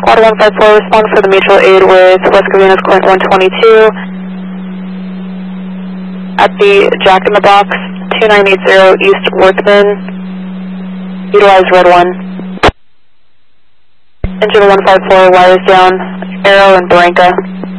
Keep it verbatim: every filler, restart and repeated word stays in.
Squad one five four, respond for the mutual aid with West Covina's Clint one twenty-two. At the Jack in the Box, two nine eight zero East Workman. Utilize Red one. Engine one five four, wires down, Arrow and Barranca.